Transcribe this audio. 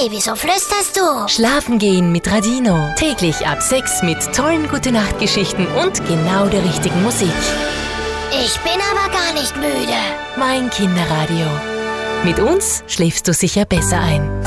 Hey, wieso flüsterst du? Schlafen gehen mit Radino. Täglich ab 6 mit tollen Gute-Nacht-Geschichten und genau der richtigen Musik. Ich bin aber gar nicht müde. Mein Kinderradio. Mit uns schläfst du sicher besser ein.